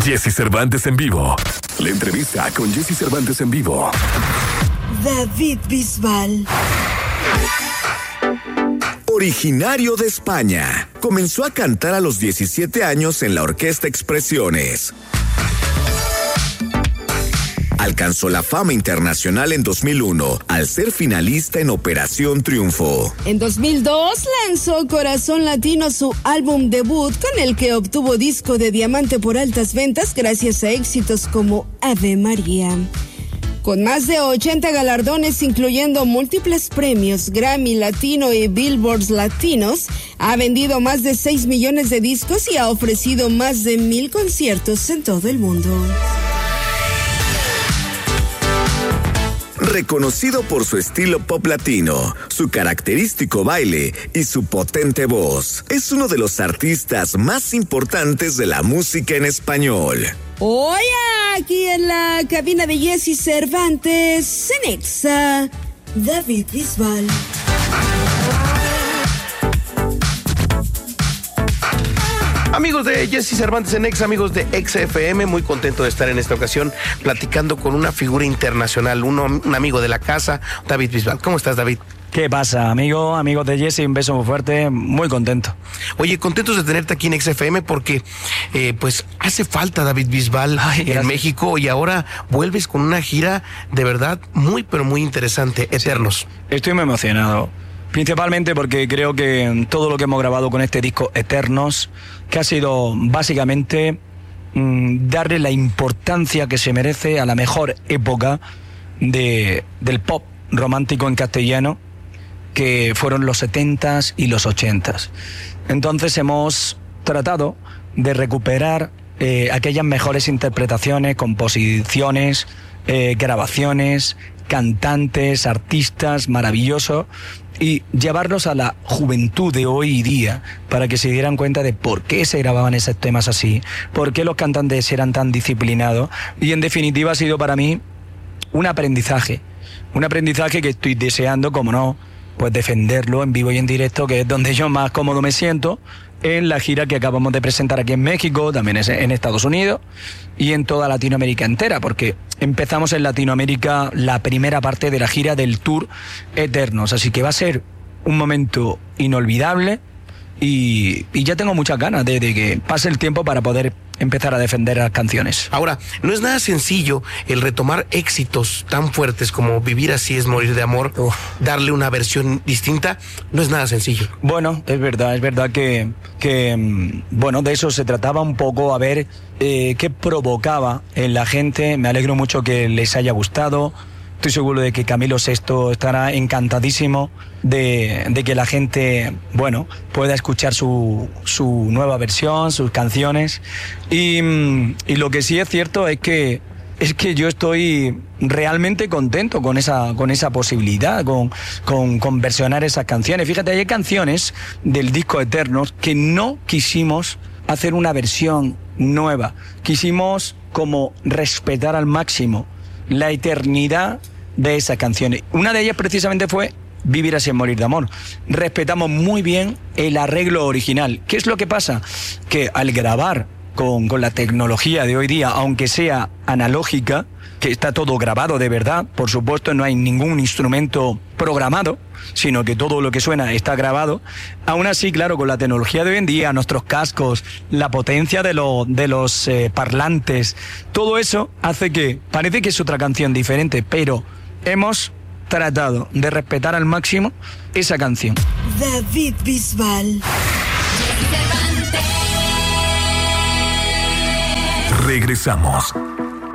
Jesse Cervantes en vivo. La entrevista con Jesse Cervantes en vivo. David Bisbal. Originario de España, comenzó a cantar a los 17 años en la Orquesta Expresiones. Alcanzó la fama internacional en 2001 al ser finalista en Operación Triunfo. En 2002 lanzó Corazón Latino, su álbum debut, con el que obtuvo disco de diamante por altas ventas gracias a éxitos como Ave María. Con más de 80 galardones, incluyendo múltiples premios Grammy Latino y Billboard Latinos, ha vendido más de 6 millones de discos y ha ofrecido más de 1,000 conciertos en todo el mundo. Reconocido por su estilo pop latino, su característico baile y su potente voz, es uno de los artistas más importantes de la música en español. Hoy aquí en la cabina de Jesse Cervantes, en Exa, David Bisbal. Amigos de Jesse Cervantes en Exa, amigos de Exa FM, muy contento de estar en esta ocasión platicando con una figura internacional, un amigo de la casa, David Bisbal. ¿Cómo estás, David? ¿Qué pasa, amigos de Jesse? Un beso muy fuerte, muy contento. Oye, contentos de tenerte aquí en Exa FM porque pues hace falta David Bisbal en México y ahora vuelves con una gira de verdad muy, pero muy interesante, Eternos. Sí, estoy muy emocionado. Principalmente porque creo que todo lo que hemos grabado con este disco Eternos, que ha sido básicamente darle la importancia que se merece a la mejor época del pop romántico en castellano, que fueron los 70s y los 80s. Entonces hemos tratado de recuperar aquellas mejores interpretaciones, composiciones, grabaciones, cantantes, artistas maravillosos, y llevarlos a la juventud de hoy día para que se dieran cuenta de por qué se grababan esos temas así, por qué los cantantes eran tan disciplinados, y en definitiva ha sido para mí un aprendizaje que estoy deseando, como no, pues defenderlo en vivo y en directo, que es donde yo más cómodo me siento, en la gira que acabamos de presentar aquí en México, también en Estados Unidos y en toda Latinoamérica entera, porque empezamos en Latinoamérica la primera parte de la gira del Tour Eternos, así que va a ser un momento inolvidable y ya tengo muchas ganas de que pase el tiempo para poder empezar a defender las canciones. Ahora, no es nada sencillo el retomar éxitos tan fuertes como Vivir así es morir de amor, darle una versión distinta, no es nada sencillo. Bueno, es verdad que bueno, de eso se trataba un poco, a ver qué provocaba en la gente. Me alegro mucho que les haya gustado. Estoy seguro de que Camilo VI estará encantadísimo de que la gente, bueno, pueda escuchar su nueva versión, sus canciones. Y lo que sí es cierto es que yo estoy realmente contento con esa posibilidad, con versionar esas canciones. Fíjate, hay canciones del disco Eternos que no quisimos hacer una versión nueva. Quisimos como respetar al máximo la eternidad de esas canciones. Una de ellas precisamente fue Vivir así es morir de amor. Respetamos muy bien el arreglo original. ¿Qué es lo que pasa? Que al grabar con la tecnología de hoy día, aunque sea analógica, que está todo grabado de verdad, por supuesto no hay ningún instrumento programado, sino que todo lo que suena está grabado. Aún así, claro, con la tecnología de hoy en día, nuestros cascos, la potencia de los parlantes, todo eso hace que parece que es otra canción diferente, pero hemos tratado de respetar al máximo esa canción. David Bisbal. Regresamos.